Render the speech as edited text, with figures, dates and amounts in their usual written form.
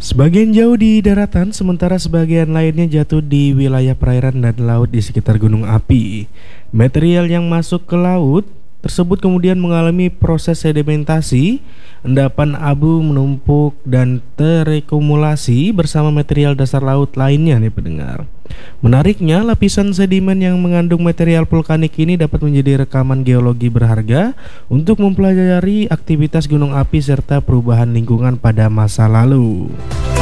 Sebagian jauh di daratan, sementara sebagian lainnya jatuh di wilayah perairan dan laut di sekitar gunung api. Material yang masuk ke laut tersebut kemudian mengalami proses sedimentasi, endapan abu menumpuk dan terekumulasi bersama material dasar laut lainnya nih pendengar. Menariknya, lapisan sedimen yang mengandung material vulkanik ini dapat menjadi rekaman geologi berharga untuk mempelajari aktivitas gunung api serta perubahan lingkungan pada masa lalu.